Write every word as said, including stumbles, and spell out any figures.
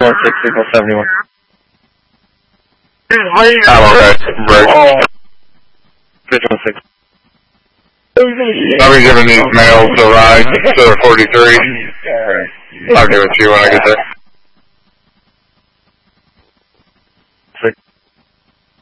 one six, signal seventy-one. I'm okay. Break. Bridge one six. I'll be giving these males a ride to forty-three. I'll give it to you when I get there.